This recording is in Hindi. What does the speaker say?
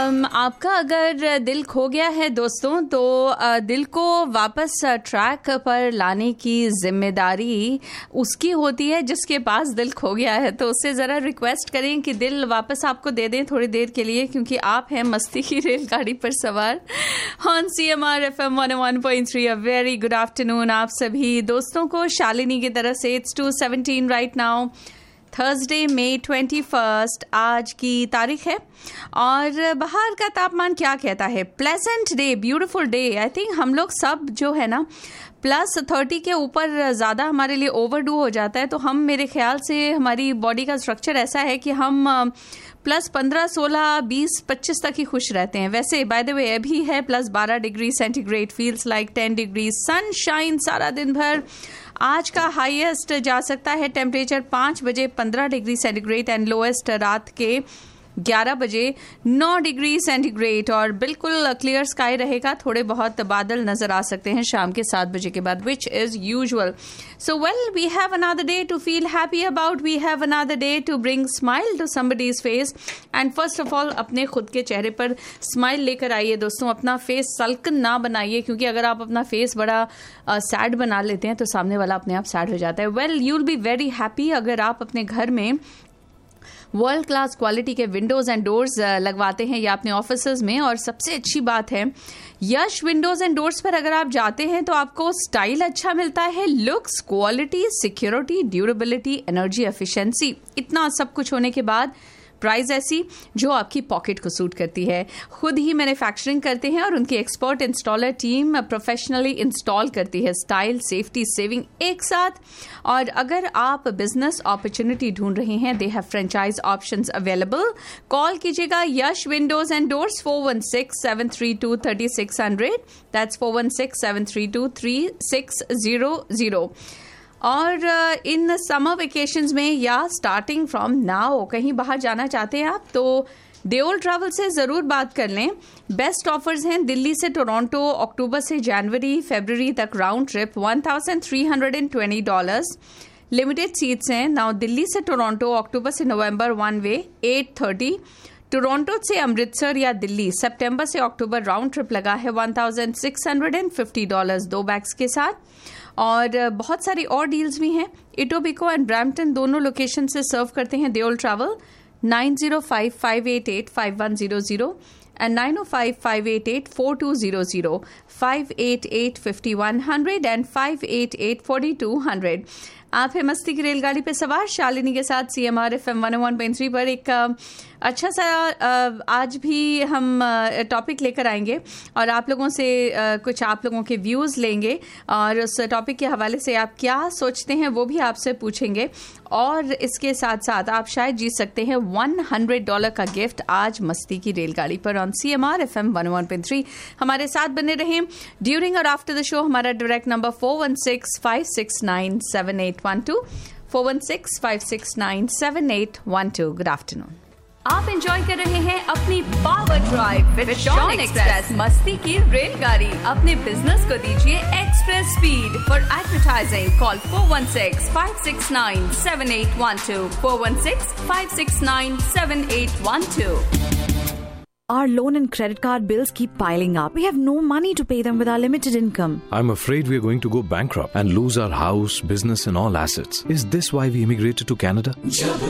आपका अगर दिल खो गया है दोस्तों, तो दिल को वापस ट्रैक पर लाने की जिम्मेदारी उसकी होती है जिसके पास दिल खो गया है। तो उससे ज़रा रिक्वेस्ट करें कि दिल वापस आपको दे दें थोड़ी देर के लिए, क्योंकि आप हैं मस्ती की रेलगाड़ी पर सवार on CMR FM 101.3। A very good afternoon आप सभी दोस्तों को शालिनी की तरफ से। It's 2:17 right now, Thursday May 21 आज की तारीख है। और बाहर का तापमान क्या कहता है? Pleasant day, beautiful day. I think हम लोग सब जो है ना +30 के ऊपर ज़्यादा हमारे लिए ओवरडू हो जाता है। तो हम, मेरे ख्याल से हमारी बॉडी का स्ट्रक्चर ऐसा है कि हम +15, 16, 20, 25 तक ही खुश रहते हैं। वैसे बाय द वे अभी है +12 degree centigrade, feels like 10 degree, sunshine सारा दिन भर। आज का हाईएस्ट जा सकता है टेम्परेचर 5 बजे 15 डिग्री सेंटीग्रेड एंड लोएस्ट रात के 11 बजे 9 डिग्री सेंटीग्रेड। और बिल्कुल क्लियर स्काई रहेगा, थोड़े बहुत बादल नजर आ सकते हैं शाम के 7 बजे के बाद, which is usual. So well, we have another day to feel happy about, we have another day to bring smile to somebody's face. And first of all अपने खुद के चेहरे पर स्माइल लेकर आइए दोस्तों, अपना फेस सल्कन ना बनाइए, क्योंकि अगर आप अपना फेस बड़ा सैड बना लेते हैं तो सामने वाला अपने आप सैड हो जाता है। Well, you will be very happy अगर आप अपने घर में वर्ल्ड क्लास क्वालिटी के विंडोज एंड डोर्स लगवाते हैं या अपने ऑफिसेज में। और सबसे अच्छी बात है, यश विंडोज एंड डोर्स पर अगर आप जाते हैं तो आपको स्टाइल अच्छा मिलता है, looks, quality, security, durability, energy efficiency, इतना सब कुछ होने के बाद प्राइस ऐसी जो आपकी पॉकेट को सूट करती है। खुद ही मैन्युफैक्चरिंग करते हैं और उनकी expert installer team professionally install करती है, स्टाइल, सेफ्टी, सेविंग एक साथ। और अगर आप बिजनेस अपॉर्चुनिटी ढूंढ रहे हैं, they have franchise options available. Call कीजिएगा यश विंडोज एंड डोर्स 416-732-3600, दैट्स 416-732-3600। और इन समर वेकेशंस में या स्टार्टिंग फ्रॉम नाउ कहीं बाहर जाना चाहते हैं आप, तो देओल ट्रैवल से ज़रूर बात कर लें। बेस्ट ऑफर्स हैं दिल्ली से टोरंटो, अक्टूबर से जनवरी फरवरी तक राउंड ट्रिप $1,320। लिमिटेड सीट्स हैं। नाउ दिल्ली से टोरंटो अक्टूबर से नवंबर 1 वे 830। टोरंटो से अमृतसर या दिल्ली सितंबर से अक्टूबर राउंड ट्रिप लगा है $1,650 2 बैग्स के साथ। और बहुत सारी और डील्स भी हैं। इटोबिको एंड ब्रैम्पटन दोनों लोकेशन से सर्व करते हैं देओल ट्रैवल। 9055885100 and 9055884200, 588-5100 and 588-4200। आप है मस्ती की रेलगाड़ी पे सवार शालिनी के साथ CMR FM 101.3 पर। एक अच्छा सा आज भी हम टॉपिक लेकर आएंगे और आप लोगों से कुछ आप लोगों के व्यूज़ लेंगे और उस टॉपिक के हवाले से आप क्या सोचते हैं वो भी आपसे पूछेंगे। और इसके साथ साथ आप शायद जीत सकते हैं $100 का गिफ्ट आज मस्ती की रेलगाड़ी पर ऑन CMR FM 101.3। हमारे साथ बने रहें ड्यूरिंग और आफ्टर द शो। हमारा डायरेक्ट नंबर 416-569-7812, 416-569-7812। Good afternoon. आप एंजॉय कर रहे हैं अपनी power drive with Shawn express मस्ती की रेलगाड़ी। अपने बिजनेस को दीजिए express speed. For advertising call 416-569-7812, 416-569-7812. Our loan and credit card bills keep piling up. We have no money to pay them with our limited income. I'm afraid we are going to go bankrupt and lose our house, business and all assets. Is this why we immigrated to Canada? जब